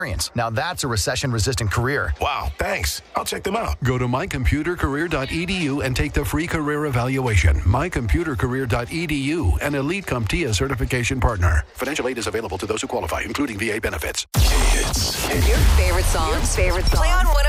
Now that's a recession-resistant career. Wow, thanks. I'll check them out. Go to mycomputercareer.edu and take the free career evaluation. Mycomputercareer.edu, an Elite CompTIA certification partner. Financial aid is available to those who qualify, including VA benefits. Your favorite songs. Play on 101.